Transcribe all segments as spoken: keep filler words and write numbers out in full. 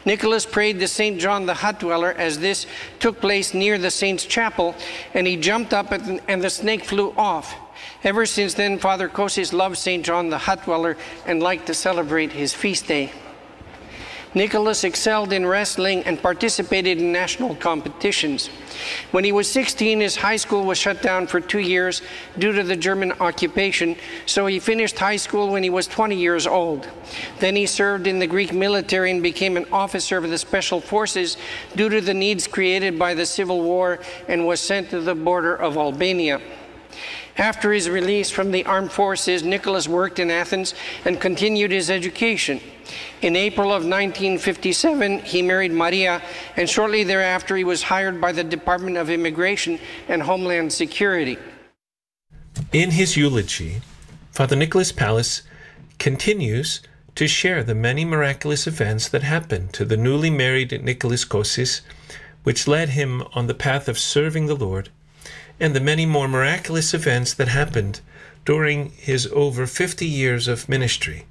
Nicholas prayed to Saint John the Hut Dweller as this took place near the saint's chapel, and he jumped up and the snake flew off. Ever since then, Father Kosius loved Saint John the Hut Dweller and liked to celebrate his feast day. Nicholas excelled in wrestling and participated in national competitions. When he was sixteen, his high school was shut down for two years due to the German occupation, so he finished high school when he was twenty years old. Then he served in the Greek military and became an officer of the Special Forces due to the needs created by the Civil War, and was sent to the border of Albania. After his release from the armed forces, Nicholas worked in Athens and continued his education. In April of nineteen fifty-seven, he married Maria, and shortly thereafter he was hired by the Department of Immigration and Homeland Security. In his eulogy, Father Nicholas Pallas continues to share the many miraculous events that happened to the newly married Nicholas Kosius, which led him on the path of serving the Lord, and the many more miraculous events that happened during his over fifty years of ministry.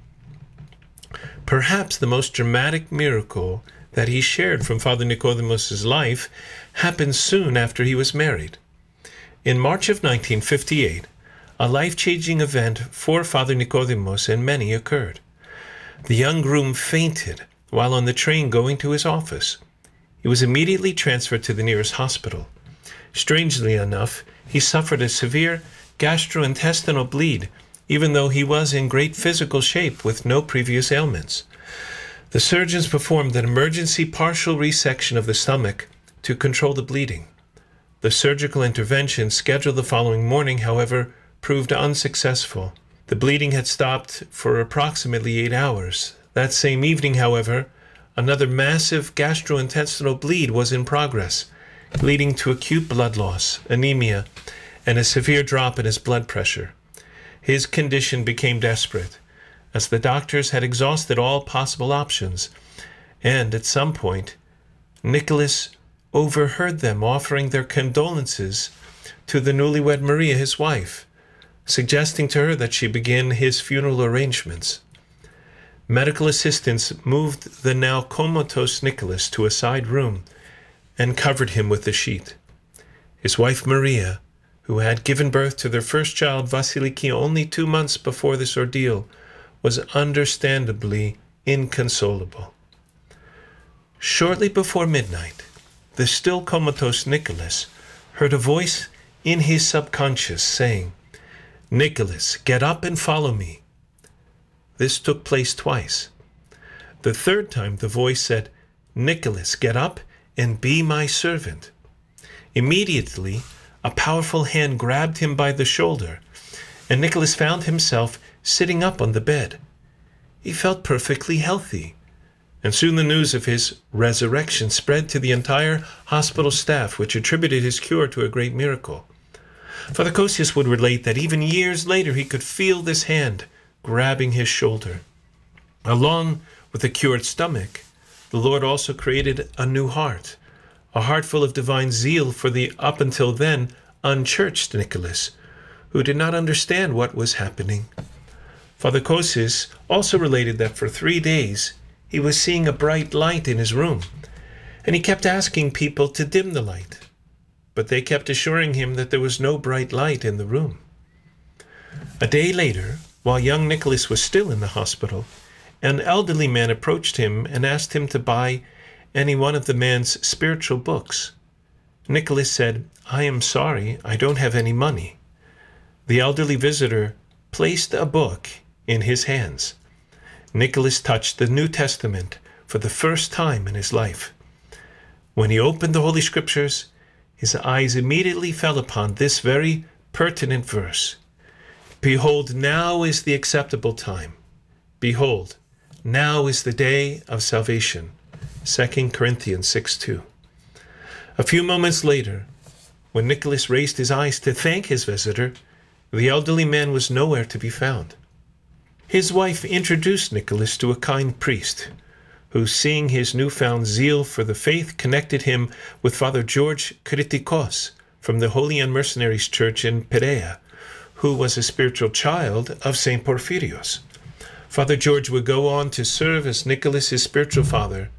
Perhaps the most dramatic miracle that he shared from Father Nicodemus' life happened soon after he was married. In March of nineteen fifty-eight, a life-changing event for Father Nicodemus and many occurred. The young groom fainted while on the train going to his office. He was immediately transferred to the nearest hospital. Strangely enough, he suffered a severe gastrointestinal bleed, even though he was in great physical shape with no previous ailments. The surgeons performed an emergency partial resection of the stomach to control the bleeding. The surgical intervention scheduled the following morning, however, proved unsuccessful. The bleeding had stopped for approximately eight hours. That same evening, however, another massive gastrointestinal bleed was in progress, leading to acute blood loss, anemia, and a severe drop in his blood pressure. His condition became desperate, as the doctors had exhausted all possible options, and at some point, Nicholas overheard them offering their condolences to the newlywed Maria, his wife, suggesting to her that she begin his funeral arrangements. Medical assistants moved the now comatose Nicholas to a side room and covered him with a sheet. His wife Maria, who had given birth to their first child, Vasiliki, only two months before this ordeal, was understandably inconsolable. Shortly before midnight, the still comatose Nicholas heard a voice in his subconscious saying, "Nicholas, get up and follow me." This took place twice. The third time the voice said, "Nicholas, get up and be my servant." Immediately, a powerful hand grabbed him by the shoulder, and Nicholas found himself sitting up on the bed. He felt perfectly healthy, and soon the news of his resurrection spread to the entire hospital staff, which attributed his cure to a great miracle. Father Kosius would relate that even years later he could feel this hand grabbing his shoulder. Along with the cured stomach, the Lord also created a new heart, a heart full of divine zeal for the up until then unchurched Nicholas, who did not understand what was happening. Father Kosius also related that for three days he was seeing a bright light in his room, and he kept asking people to dim the light, but they kept assuring him that there was no bright light in the room. A day later, while young Nicholas was still in the hospital, an elderly man approached him and asked him to buy any one of the man's spiritual books. Nicholas said, "I am sorry, I don't have any money." The elderly visitor placed a book in his hands. Nicholas touched the New Testament for the first time in his life. When he opened the Holy Scriptures, his eyes immediately fell upon this very pertinent verse. "Behold, now is the acceptable time. Behold, now is the day of salvation." Second Corinthians six two. A few moments later, when Nicholas raised his eyes to thank his visitor, the elderly man was nowhere to be found. His wife introduced Nicholas to a kind priest, who, seeing his newfound zeal for the faith, connected him with Father George Kritikos from the Holy and Mercenaries Church in Perea, who was a spiritual child of Saint Porphyrios. Father George would go on to serve as Nicholas's spiritual father